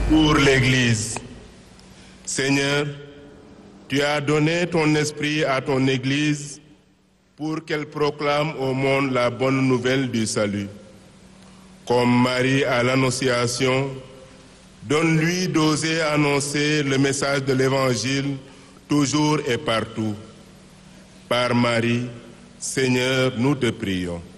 Pour l'Église, Seigneur, tu as donné ton esprit à ton Église pour qu'elle proclame au monde la bonne nouvelle du salut. Comme Marie à l'Annonciation, donne-lui d'oser annoncer le message de l'Évangile toujours et partout. Par Marie, Seigneur, nous te prions.